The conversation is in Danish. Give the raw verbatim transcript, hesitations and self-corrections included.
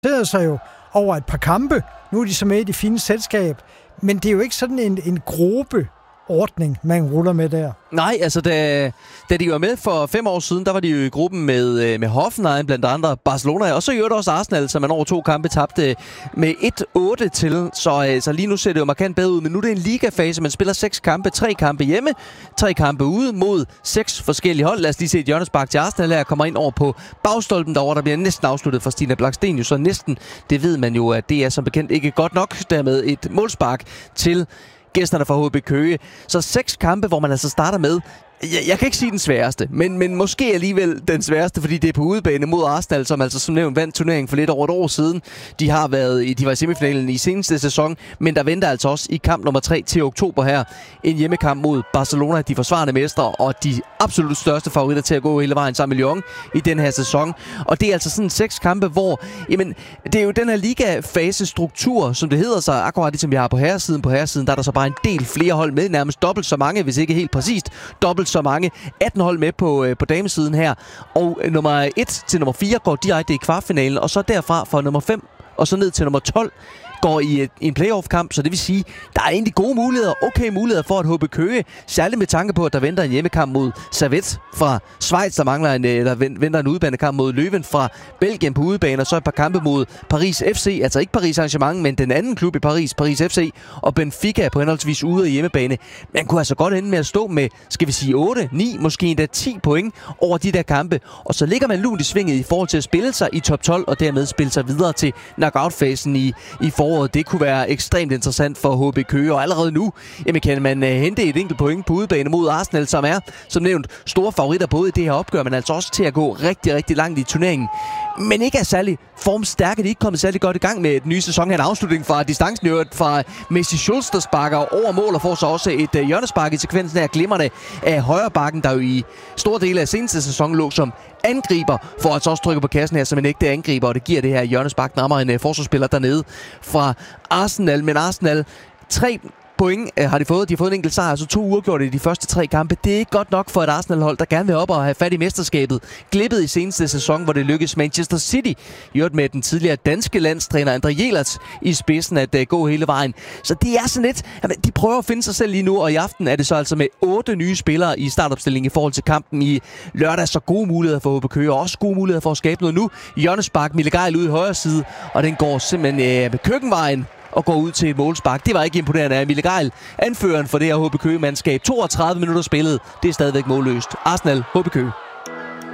Det sig jo over et par kampe. Nu er de så med i det fine selskab. Men det er jo ikke sådan en, en gruppe ordning, man ruller med der. Nej, altså da, da de var med for fem år siden, der var de jo i gruppen med, med Hoffenheim, blandt andre Barcelona, og så gjorde det også Arsenal, som man over to kampe tabte med et otte til. Så, så lige nu ser det jo markant bedre ud, men nu er det en ligafase. Man spiller seks kampe, tre kampe hjemme, tre kampe ude mod seks forskellige hold. Lad os lige se et hjørnespark til Arsenal her, kommer ind over på bagstolpen derovre, der bliver næsten afsluttet for Stina Blackstenius, så næsten, det ved man jo, at det er som bekendt ikke godt nok. Dermed et målspark til gæsterne fra H B Køge. Så seks kampe, hvor man altså starter med, jeg, jeg kan ikke sige den sværeste, men, men måske alligevel den sværeste, fordi det er på udebane mod Arsenal, som altså som nævnt vandt turneringen for lidt over et år siden. De har været i, de var i semifinalen i seneste sæson, men der venter altså også i kamp nummer tre til oktober her en hjemmekamp mod Barcelona, de forsvarende mestre og de absolut største favoritter til at gå hele vejen sammen med Lyon i den her sæson. Og det er altså sådan seks kampe, hvor jamen, det er jo den her liga-fase-struktur, som det hedder sig, akkurat ligesom vi har på herresiden. På herresiden, der er der så bare en del flere hold med, nærmest dobbelt så mange, hvis ikke helt præcist dobbelt så mange. atten hold med på, øh, på damesiden her. Og øh, nummer et til nummer fire går direkte i kvartfinalen, og så derfra fra nummer fem og så ned til nummer tolv går i, et, i en playoff-kamp, så det vil sige, der er egentlig gode muligheder, okay muligheder for at H B Køge, særligt med tanke på, at der venter en hjemmekamp mod Servette fra Schweiz, der mangler en, eller venter en udebanekamp mod Leuven fra Belgien på udebane, og så et par kampe mod Paris F C, altså ikke Paris Saint-Germain, men den anden klub i Paris, Paris F C, og Benfica på henholdsvis ude og hjemmebane. Man kunne altså godt ende med at stå med, skal vi sige otte, ni, måske endda ti point over de der kampe, og så ligger man lunt i svinget i forhold til at spille sig i top tolv, og dermed spille sig videre til knockout-fasen i, i foråret. Det kunne være ekstremt interessant for H B Køge, og allerede nu jamen, kan man uh, hente et enkelt point på udebane mod Arsenal, som er, som nævnt, store favoritter både i det her opgør, men altså også til at gå rigtig, rigtig langt i turneringen. Men ikke er særlig formstærke. De er ikke kommet særlig godt i gang med den nye sæson. Her en afslutning fra distancen fra Messi Schultz, der sparker over mål og får så også et uh, hjørnespark i sekvensen her glimrende af højre bakken, der jo i store dele af seneste sæson lå som angriber, for at så også trykke på kassen her som en ægte angriber, og det giver det her hjørnespark nærmere en uh, forsvarsspiller dernede fra Arsenal. Men Arsenal, tre point øh, har de fået. De har fået en enkelt sejr, altså to uafgjorte i de første tre kampe. Det er ikke godt nok for et Arsenal-hold, der gerne vil op og have fat i mesterskabet. Glippet i seneste sæson, hvor det lykkedes Manchester City, gjort med den tidligere danske landstræner André Jelert i spidsen at uh, gå hele vejen. Så det er sådan lidt, jamen, de prøver at finde sig selv lige nu, og i aften er det så altså med otte nye spillere i startopstillingen i forhold til kampen i lørdag. Så gode muligheder for H B Køge, og også gode muligheder for at skabe noget nu. Hjørnespark, Mille Geil ude i højre side, og den går simpelthen øh, med køkkenvejen og går ud til et målspark. Det var ikke imponerende af Mille Geil, anføreren for det her H B Køge-mandskab. toogtredive minutter spillet. Det er stadigvæk målløst. Arsenal, H B Køge.